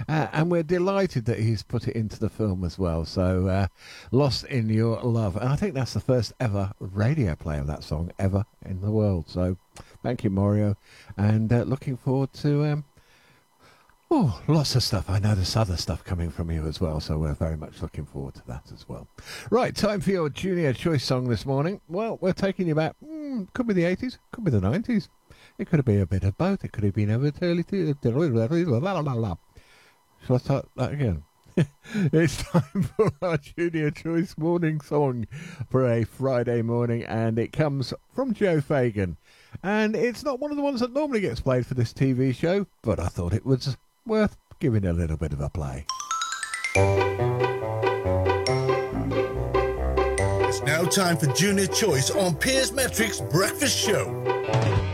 And we're delighted that he's put it into the film as well. So, Lost in Your Love. And I think that's the first ever radio play of that song ever in the world. So, thank you, Mario. And looking forward to lots of stuff. I know there's other stuff coming from you as well, so we're very much looking forward to that as well. Right, time for your Junior Choice song this morning. Well, we're taking you back. Could be the 80s, could be the 90s. It could have been a bit of both. It could have been early. Shall I start that again? It's time for our Junior Choice morning song for a Friday morning, and it comes from Joe Fagan. And it's not one of the ones that normally gets played for this TV show, but I thought it was worth giving a little bit of a play. It's now time for Junior Choice on Piers Metric's Breakfast Show.